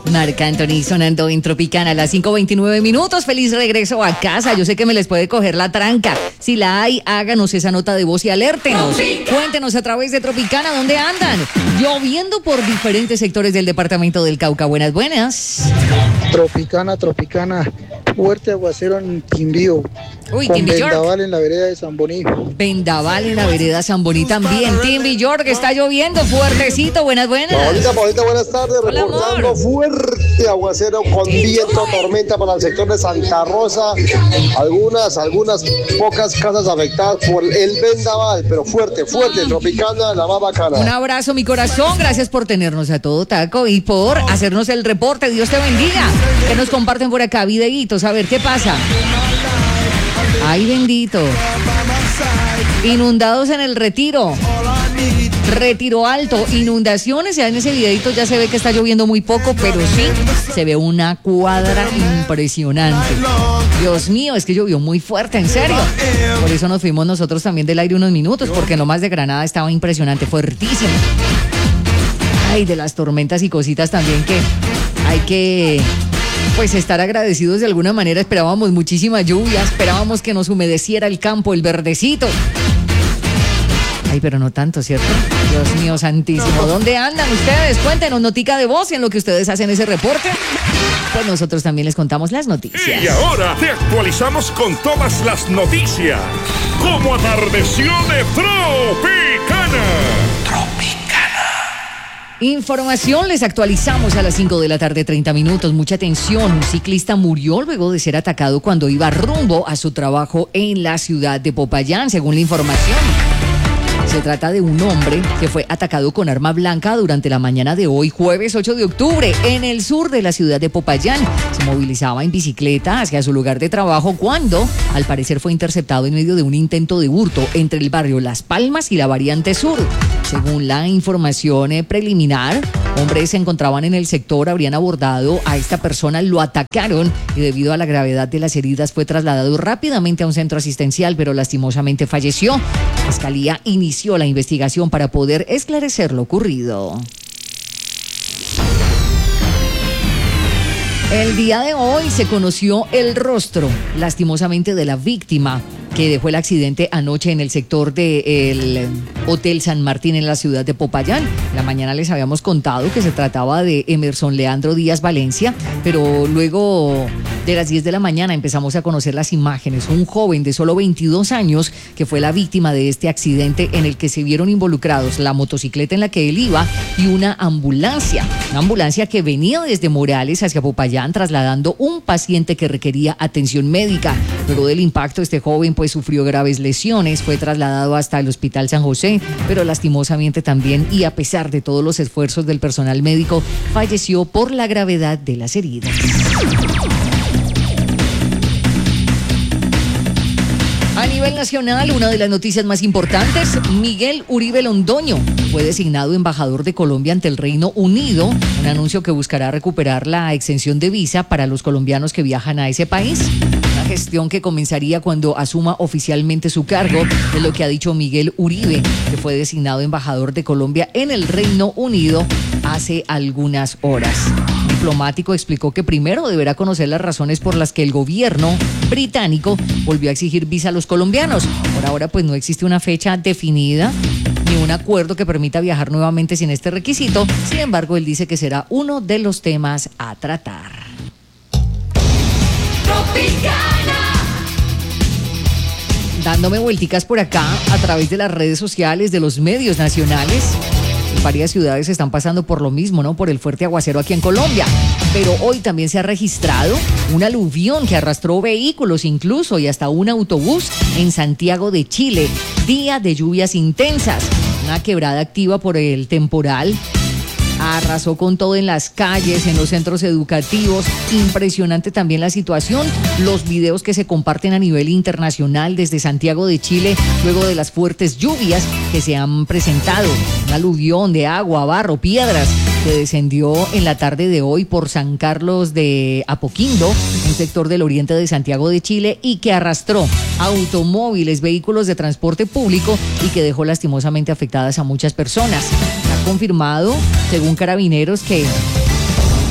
Marc Anthony sonando en Tropicana a las 5:29 minutos. Feliz regreso a casa. Yo sé que me les puede coger la tranca. Si la hay, háganos esa nota de voz y alértenos. Cuéntenos a través de Tropicana dónde andan. Lloviendo por diferentes sectores del departamento del Cauca. Buenas, buenas. Tropicana. Fuerte aguacero en Quindío. Uy, con Team York. vendaval en la vereda de San Boní. Vendaval en la vereda San Boní también. Team York, está lloviendo fuertecito. Buenas, buenas. Paulita, buenas tardes. Hola, Reportando amor. fuerte aguacero con viento, tormenta para el sector de Santa Rosa. Algunas pocas casas afectadas por el vendaval, pero fuerte, Tropicana, la más bacana. Un abrazo, mi corazón. Gracias por tenernos a todo taco y por hacernos el reporte. Dios te bendiga. Que nos comparten por acá videitos. A ver, ¿qué pasa? Ay, bendito. Inundados en el Retiro. Retiro Alto, inundaciones. Ya en ese videito ya se ve que está lloviendo muy poco, pero sí se ve una cuadra impresionante. Dios mío, es que llovió muy fuerte, en serio. Por eso nos fuimos nosotros también del aire unos minutos, porque en lo más de Granada estaba impresionante, fuertísimo. Ay, de las tormentas y cositas también que hay que pues estar agradecidos de alguna manera. Esperábamos muchísima lluvia, esperábamos que nos humedeciera el campo, el verdecito. Ay, pero no tanto, ¿cierto? Dios mío santísimo. ¿Dónde andan ustedes? Cuéntenos, notica de voz en lo que ustedes hacen ese reporte. Pues nosotros también les contamos las noticias. Y ahora te actualizamos con todas las noticias. Como atardeció de Tropicana. Información, les actualizamos a las 5 de la tarde, 30 minutos. Mucha atención, un ciclista murió luego de ser atacado cuando iba rumbo a su trabajo en la ciudad de Popayán, según la información. Se trata de un hombre que fue atacado con arma blanca durante la mañana de hoy, jueves 8 de octubre, en el sur de la ciudad de Popayán. Se movilizaba en bicicleta hacia su lugar de trabajo cuando, al parecer, fue interceptado en medio de un intento de hurto entre el barrio Las Palmas y la variante sur. Según la información preliminar, hombres se encontraban en el sector, habrían abordado a esta persona, lo atacaron y debido a la gravedad de las heridas fue trasladado rápidamente a un centro asistencial, pero lastimosamente falleció. La Fiscalía inició la investigación para poder esclarecer lo ocurrido. El día de hoy se conoció el rostro, lastimosamente, de la víctima que dejó el accidente anoche en el sector del Hotel San Martín en la ciudad de Popayán. La mañana les habíamos contado que se trataba de Emerson Leandro Díaz Valencia, pero luego de las 10 de la mañana empezamos a conocer las imágenes. Un joven de solo 22 años que fue la víctima de este accidente en el que se vieron involucrados la motocicleta en la que él iba y una ambulancia que venía desde Morales hacia Popayán trasladando un paciente que requería atención médica. Luego del impacto, este joven pues sufrió graves lesiones, fue trasladado hasta el Hospital San José, pero lastimosamente también, y a pesar de todos los esfuerzos del personal médico, falleció por la gravedad de las heridas. A nivel nacional, una de las noticias más importantes, Miguel Uribe Londoño fue designado embajador de Colombia ante el Reino Unido, un anuncio que buscará recuperar la exención de visa para los colombianos que viajan a ese país. Una gestión que comenzaría cuando asuma oficialmente su cargo, es lo que ha dicho Miguel Uribe, que fue designado embajador de Colombia en el Reino Unido hace algunas horas. El diplomático explicó que primero deberá conocer las razones por las que el gobierno británico volvió a exigir visa a los colombianos. Por ahora, pues no existe una fecha definida ni un acuerdo que permita viajar nuevamente sin este requisito. Sin embargo, él dice que será uno de los temas a tratar. Dándome vuelticas por acá a través de las redes sociales, de los medios nacionales. Varias ciudades están pasando por lo mismo, ¿no? Por el fuerte aguacero aquí en Colombia. Pero hoy también se ha registrado un aluvión que arrastró vehículos incluso y hasta un autobús en Santiago de Chile. Día de lluvias intensas. Una quebrada activa por el temporal. Arrasó con todo en las calles, en los centros educativos. Impresionante también la situación. Los videos que se comparten a nivel internacional desde Santiago de Chile luego de las fuertes lluvias que se han presentado. Un aluvión de agua, barro, piedras que descendió en la tarde de hoy por San Carlos de Apoquindo, un sector del oriente de Santiago de Chile, y que arrastró automóviles, vehículos de transporte público y que dejó lastimosamente afectadas a muchas personas. Ha confirmado, según Carabineros, que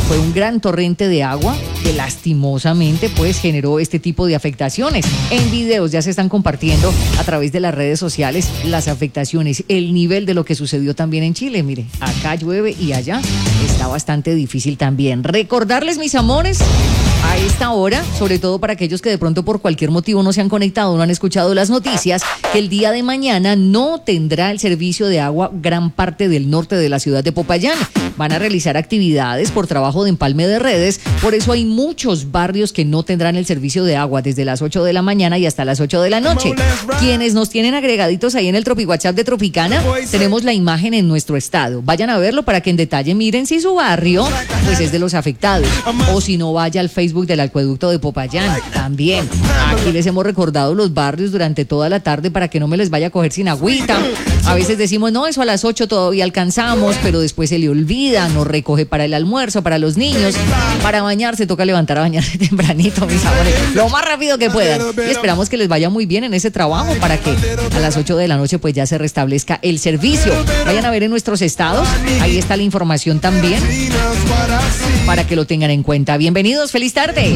Fue un gran torrente de agua que lastimosamente pues generó este tipo de afectaciones. En videos ya se están compartiendo a través de las redes sociales las afectaciones, el nivel de lo que sucedió también en Chile. Mire, acá llueve y allá está bastante difícil también. Recordarles, mis amores, a esta hora, sobre todo para aquellos que de pronto por cualquier motivo no se han conectado, no han escuchado las noticias, que el día de mañana no tendrá el servicio de agua gran parte del norte de la ciudad de Popayán. Van a realizar actividades por trabajo de empalme de redes, por eso hay muchos barrios que no tendrán el servicio de agua desde las 8 de la mañana y hasta las 8 de la noche. Quienes nos tienen agregaditos ahí en el Tropi WhatsApp de Tropicana, tenemos la imagen en nuestro estado. Vayan a verlo para que en detalle miren si su barrio pues es de los afectados, o si no, vaya al Facebook del Acueducto de Popayán también. Aquí les hemos recordado los barrios durante toda la tarde para que no me les vaya a coger sin agüita. A veces decimos, no, eso a las 8 todavía alcanzamos, pero después se le olvida, no recoge para el almuerzo, para los niños, para bañarse, toca levantar a bañarse tempranito, mis amores, lo más rápido que puedan. Y esperamos que les vaya muy bien en ese trabajo para que a las 8 de la noche pues ya se restablezca el servicio. Vayan a ver en nuestros estados, ahí está la información también, para que lo tengan en cuenta. Bienvenidos, feliz tarde.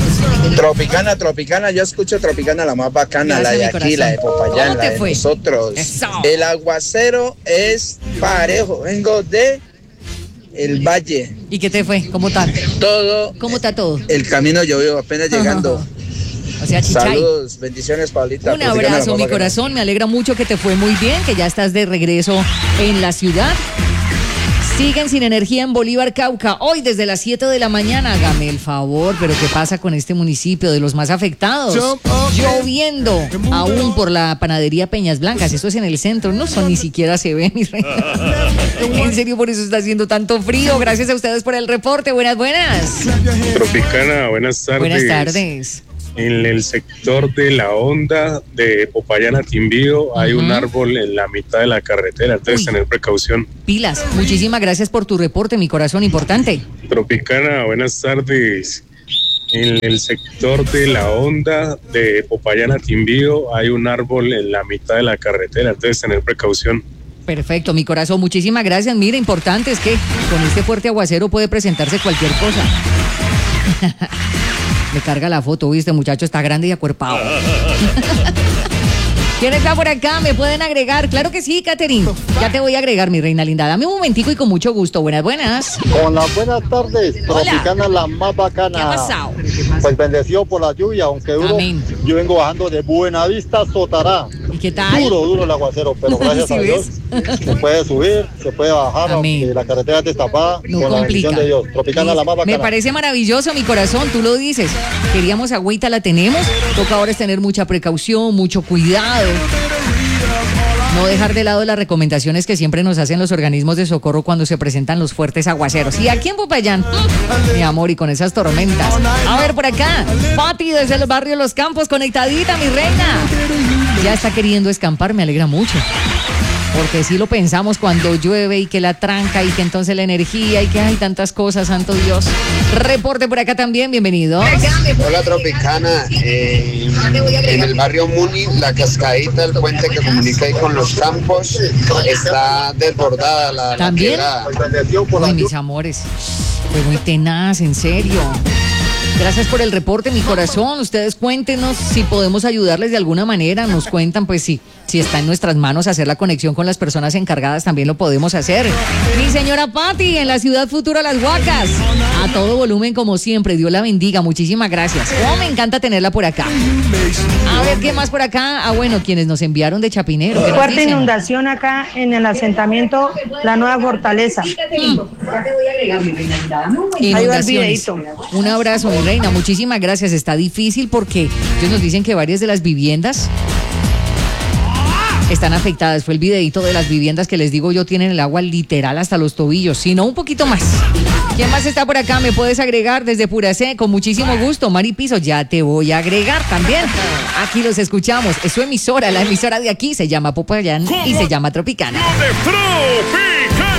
Tropicana, yo escucho Tropicana, la más bacana. Gracias, la de mi aquí, corazón. la de Popayán, ¿Cómo te la de fue? nosotros. Eso. El aguacero es parejo, vengo de el valle. ¿Y qué te fue? ¿Cómo está? ¿Cómo está todo? El camino llovió, apenas llegando. O sea, chichay. Saludos, bendiciones, Paulita. Un Tropicana, la abrazo, más mi bacana. corazón. Me alegra mucho que te fue muy bien, que ya estás de regreso en la ciudad. Siguen sin energía en Bolívar, Cauca. Hoy desde las 7 de la mañana. Hágame el favor, pero ¿qué pasa con este municipio de los más afectados? Lloviendo, aún por la panadería Peñas Blancas. Eso es en el centro. No son, ni siquiera se ve, mi reina. En serio, por eso está haciendo tanto frío. Gracias a ustedes por el reporte. Buenas. Tropicana, buenas tardes. Buenas tardes. En el sector de La Honda, de Popayán a Timbío, hay un árbol en la mitad de la carretera, entonces tener precaución. Pilas, muchísimas gracias por tu reporte, mi corazón, importante. Tropicana, buenas tardes. En el sector de La Honda, de Popayán a Timbío, hay un árbol en la mitad de la carretera, entonces tener precaución. Perfecto, mi corazón, muchísimas gracias. Mira, importante es que con este fuerte aguacero puede presentarse cualquier cosa. Me carga la foto, ¿viste? Muchacho está grande y acuerpado. ¿Quién está por acá? ¿Me pueden agregar? Claro que sí, Catherine. Ya te voy a agregar, mi reina linda. Dame un momentico y con mucho gusto. Buenas. Con las buenas tardes, Tropicana, la más bacana. ¿Qué ha pasado? Pues bendecido por la lluvia, aunque duro. Amén. Yo vengo bajando de Buenavista, Sotará. ¿Y qué tal? Duro el aguacero, pero gracias ¿Sí a Dios se puede subir, se puede bajar, Amén. aunque la carretera es destapada, No con la complica. bendición de Dios. Tropicana, la más bacana. Me parece maravilloso, mi corazón, tú lo dices. Queríamos agüita, la tenemos. Toca ahora es tener mucha precaución, mucho cuidado. No dejar de lado las recomendaciones que siempre nos hacen los organismos de socorro cuando se presentan los fuertes aguaceros. Y aquí en Popayán, mi amor, y con esas tormentas. A ver, por acá, Pati desde el barrio Los Campos, conectadita, mi reina. Ya está queriendo escampar, me alegra mucho. Porque sí lo pensamos cuando llueve y que la tranca y que entonces la energía y que hay tantas cosas, santo Dios. Reporte por acá también, bienvenido. Hola Tropicana, en el barrio Muni, la cascadita, el puente que comunica ahí con los campos, está desbordada la ¿También? quebrada. Uy, mis amores, fue muy tenaz, en serio. Gracias por el reporte, mi corazón. Ustedes cuéntenos si podemos ayudarles de alguna manera. Nos cuentan, pues si está en nuestras manos hacer la conexión con las personas encargadas, también lo podemos hacer. Mi señora Patti, en la ciudad futura Las Huacas. A todo volumen, como siempre. Dios la bendiga. Muchísimas gracias. Oh, me encanta tenerla por acá. A ver, ¿qué más por acá? Ah, bueno, quienes nos enviaron de Chapinero. ¿qué nos Fuerte dicen? inundación acá en el asentamiento La Nueva Fortaleza. Ahí va el Inundaciones. videíto. Un abrazo, mi reina. Muchísimas gracias. Está difícil porque ellos nos dicen que varias de las viviendas están afectadas. Fue el videíto de las viviendas que les digo yo tienen el agua literal hasta los tobillos, sino un poquito más. ¿Quién más está por acá? ¿Me puedes agregar desde Puracé? Con muchísimo gusto. Mari Piso, ya te voy a agregar también. Aquí los escuchamos. Es su emisora, la emisora de aquí se llama Popayán y se llama Tropicana. de Tropicana.